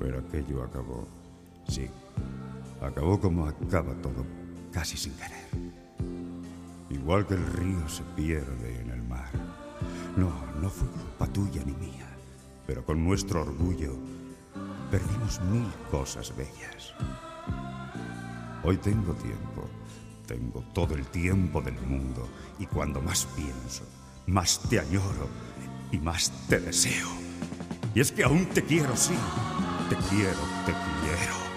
Pero aquello acabó. Sí, acabó como acaba todo, casi sin querer. Igual que el río se pierde en el mar. No fue culpa tuya ni mía, pero con nuestro orgullo perdimos 1000 cosas bellas. Hoy tengo tiempo, tengo todo el tiempo del mundo, y cuando más pienso, más te añoro y más te deseo. Y es que aún te quiero, sí, te quiero, te quiero.